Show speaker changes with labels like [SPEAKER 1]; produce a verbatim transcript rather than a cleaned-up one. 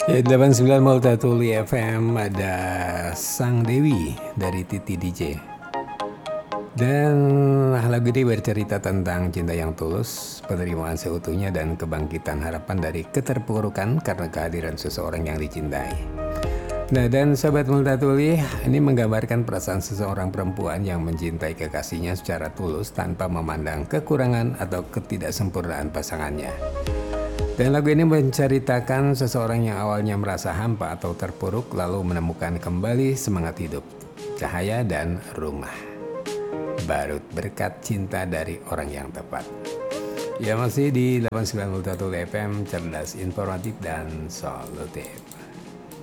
[SPEAKER 1] Ya, delapan puluh sembilan Multatuli F M ada Sang Dewi dari Titi D J. Dan lagu ini bercerita tentang cinta yang tulus, penerimaan seutuhnya dan kebangkitan harapan dari keterpurukan karena kehadiran seseorang yang dicintai. Nah, dan sahabat Multatuli, ini menggambarkan perasaan seseorang perempuan yang mencintai kekasihnya secara tulus tanpa memandang kekurangan atau ketidaksempurnaan pasangannya. Dan lagu ini menceritakan seseorang yang awalnya merasa hampa atau terpuruk lalu menemukan kembali semangat hidup, cahaya dan rumah baru berkat cinta dari orang yang tepat. Ya, masih di delapan puluh sembilan Multatuli F M, cerdas, informatif dan solutif.